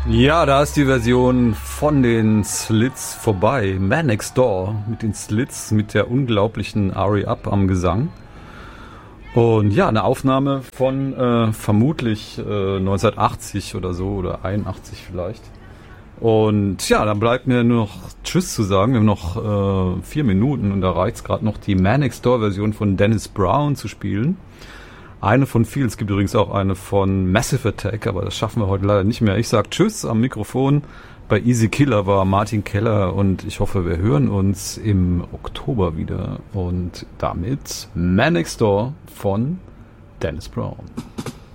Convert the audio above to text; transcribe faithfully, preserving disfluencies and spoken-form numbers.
Ja, da ist die Version von den Slits vorbei. Man Next Door mit den Slits, mit der unglaublichen Ari Up am Gesang. Und ja, eine Aufnahme von äh, vermutlich äh, neunzehnhundertachtzig oder so, oder einundachtzig vielleicht. Und ja, dann bleibt mir nur noch Tschüss zu sagen. Wir haben noch äh, vier Minuten und da reicht es gerade noch, die Man Next Door Version von Dennis Brown zu spielen. Eine von vielen. Es gibt übrigens auch eine von Massive Attack, aber das schaffen wir heute leider nicht mehr. Ich sag Tschüss am Mikrofon. Bei Easy Killer war Martin Keller und ich hoffe, wir hören uns im Oktober wieder. Und damit Man Next Door von Dennis Brown.